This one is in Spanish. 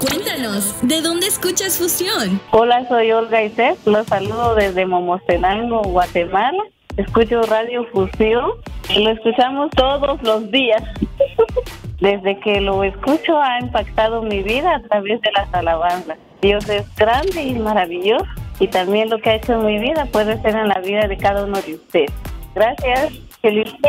Cuéntanos, ¿de dónde escuchas Fusión? Hola, soy Olga Isés. Los saludo desde Momostenango, Guatemala. Escucho Radio Fusión y lo escuchamos todos los días. Desde que lo escucho ha impactado mi vida a través de las alabanzas. Dios es grande y maravilloso y también lo que ha hecho en mi vida puede ser en la vida de cada uno de ustedes. Gracias. Feliz día.